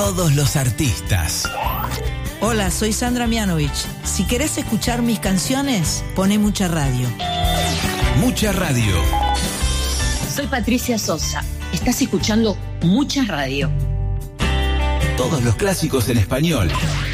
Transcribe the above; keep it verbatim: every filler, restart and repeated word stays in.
todos los artistas. Hola, soy Sandra Mianovich. Si querés escuchar mis canciones, poné Mucha Radio. Mucha Radio. Soy Patricia Sosa. Estás escuchando Mucha Radio. Todos los clásicos en español.